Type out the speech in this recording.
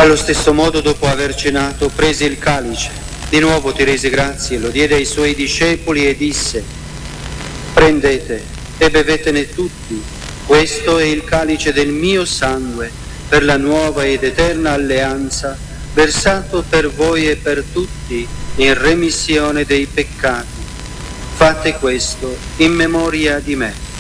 Allo stesso modo, dopo aver cenato, prese il calice, di nuovo ti rese grazie, lo diede ai suoi discepoli e disse: prendete e bevetene tutti, questo è il calice del mio sangue, per la nuova ed eterna alleanza, versato per voi e per tutti in remissione dei peccati. Fate questo in memoria di me.